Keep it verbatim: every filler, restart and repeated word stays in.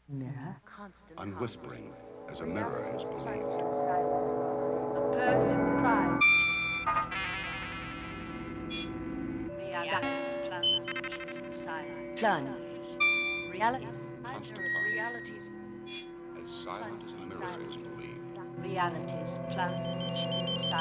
Mirror. I'm whispering as a mirror is believed. A perfect crime. Realities plunge. Silence. Plunge. Realities. Constant Realities. as silent as a mirror is believed. Realities plunge. Silence.